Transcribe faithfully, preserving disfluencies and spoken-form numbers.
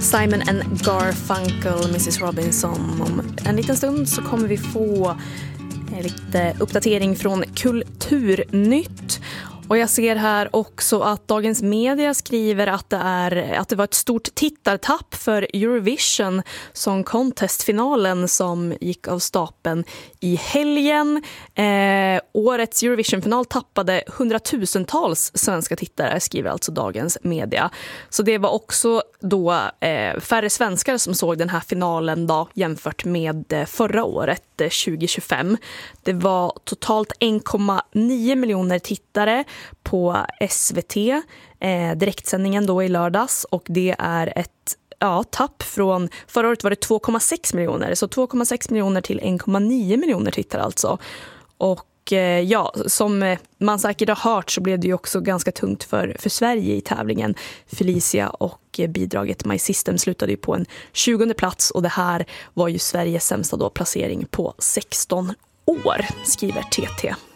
Simon and Garfunkel, missus Robinson. Om en liten stund så kommer vi få lite uppdatering från Kulturnytt. Och jag ser här också att Dagens Media skriver att det, är, att det var ett stort tittartapp för Eurovision Song Contest-finalen som gick av stapeln i helgen. Eh, årets Eurovision-final tappade hundratusentals svenska tittare, skriver alltså Dagens Media. Så det var också då eh, färre svenskar som såg den här finalen då, jämfört med eh, förra året, eh, tjugo tjugofem. Det var totalt en komma nio miljoner tittare på S V T, eh, direktsändningen då i lördags, och det är ett ja, tapp från förra året var det två komma sex miljoner, så två komma sex miljoner till en komma nio miljoner tittare alltså. Och eh, ja, som man säkert har hört så blev det ju också ganska tungt för, för Sverige i tävlingen. Felicia och eh, bidraget My System slutade ju på en tjugonde plats, och det här var ju Sveriges sämsta då placering på sexton år, skriver T T.